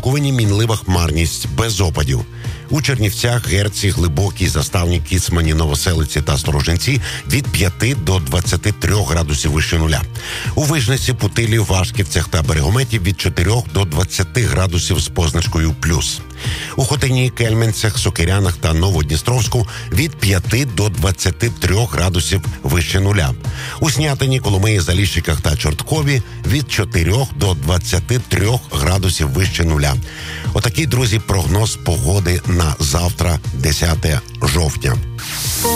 Буковині мінлива хмарність, без опадів. У Чернівцях, Герці, Глибокій, Заставні, Кіцмані, Новоселиці та Сторожинці від 5 до 23 градусів вище нуля. У Вижниці, Путилі, Вашківцях та Берегометі від 4 до 20 градусів з позначкою плюс. У Хотині, Кельменцях, Сокирянах та Новодністровську від 5 до 23 градусів вище нуля. У Снятині, Коломиї, Заліщиках та Чорткові від 4 до 23 градусів вище нуля. Отакий, друзі, прогноз погоди на завтра, 10 жовтня.